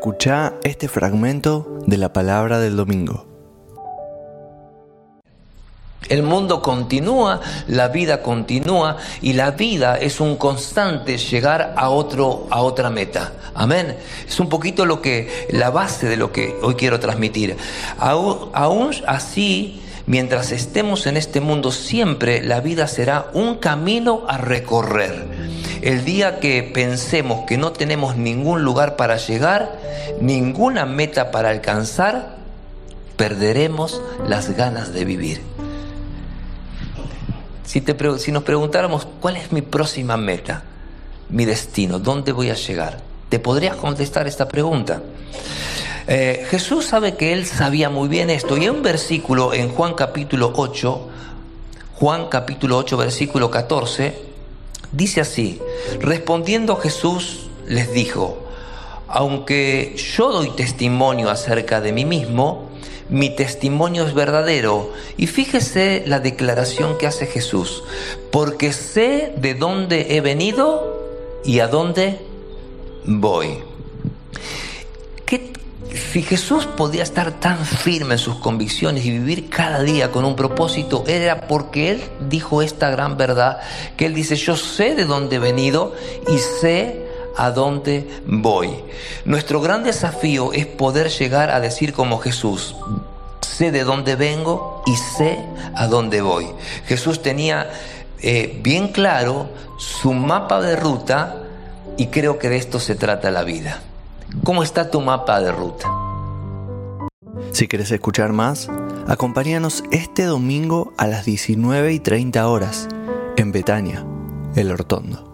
Escuchá este fragmento de la palabra del domingo. El mundo continúa, la vida continúa y la vida es un constante llegar a otra meta. Amén. Es un poquito la base de lo que hoy quiero transmitir. Aún así, mientras estemos en este mundo, siempre la vida será un camino a recorrer. El día que pensemos que no tenemos ningún lugar para llegar, ninguna meta para alcanzar, perderemos las ganas de vivir. Si nos preguntáramos cuál es mi próxima meta, mi destino, ¿dónde voy a llegar? ¿Te podrías contestar esta pregunta? Jesús sabe que Él sabía muy bien esto, y hay un versículo en Juan capítulo 8, versículo 14, dice así: respondiendo Jesús les dijo: aunque yo doy testimonio acerca de mí mismo, mi testimonio es verdadero. Y fíjese la declaración que hace Jesús: porque sé de dónde he venido y a dónde voy. Si Jesús podía estar tan firme en sus convicciones y vivir cada día con un propósito, era porque Él dijo esta gran verdad, que Él dice: yo sé de dónde he venido y sé a dónde voy. Nuestro gran desafío es poder llegar a decir como Jesús: sé de dónde vengo y sé a dónde voy. Jesús tenía bien claro su mapa de ruta, y creo que de esto se trata la vida. ¿Cómo está tu mapa de ruta? Si querés escuchar más, acompáñanos este domingo a las 19:30 horas en Betania, El Hortondo.